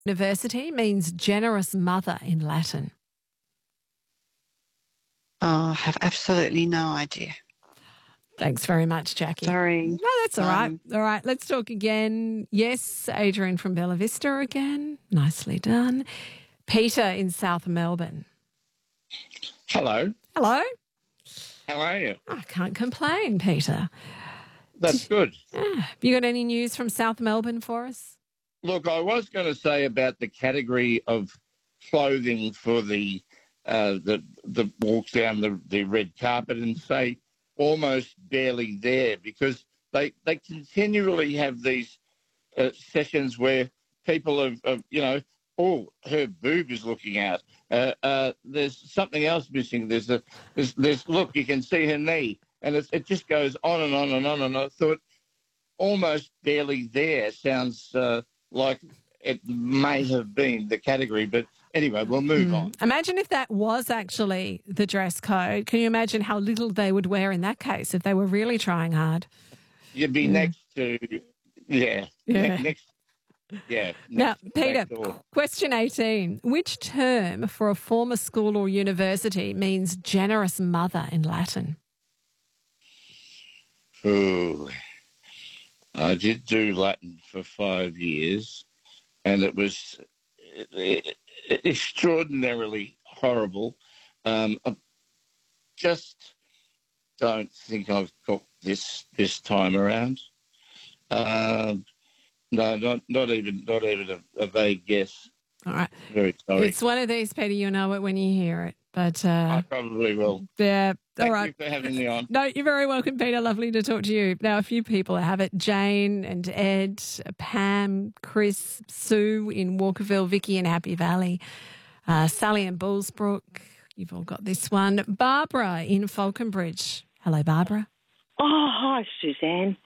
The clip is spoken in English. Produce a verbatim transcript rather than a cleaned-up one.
University means generous mother in Latin? Oh, I have absolutely no idea. Thanks very much, Jackie. Sorry. No, that's all right. Um, All right, let's talk again. Yes, Adrian from Bella Vista again. Nicely done. Peter in South Melbourne. Hello. Hello. How are you? I can't complain, Peter. That's good. Yeah. Have you got any news from South Melbourne for us? Look, I was going to say about the category of clothing for the uh, the the walks down the, the red carpet and say almost barely there, because they they continually have these uh, sessions where people have, have you know, oh, her boob is looking out. Uh, uh, there's something else missing. There's a there's, there's look, you can see her knee, and it's, it just goes on and on and on. And I thought almost barely there sounds uh, like it may have been the category, but anyway, we'll move mm. on. Imagine if that was actually the dress code. Can you imagine how little they would wear in that case if they were really trying hard? You'd be yeah. next to, yeah, yeah. Ne- next, yeah. Now, next, Peter, next question eighteen. Which term for a former school or university means generous mother in Latin? Oh, I did do Latin for five years, and it was extraordinarily horrible. Um, I just don't think I've got this this time around. Um, no, not not even not even a, a vague guess. All right, very sorry. It's one of these, Peter. You'll know it when you hear it. But uh, I probably will. Yeah. Thank all right. you for having me on. No, you're very welcome, Peter. Lovely to talk to you. Now, a few people have it. Jane and Ed, Pam, Chris, Sue in Walkerville, Vicky in Happy Valley, uh, Sally in Bullsbrook. You've all got this one. Barbara in Falconbridge. Hello, Barbara. Oh, hi, Suzanne.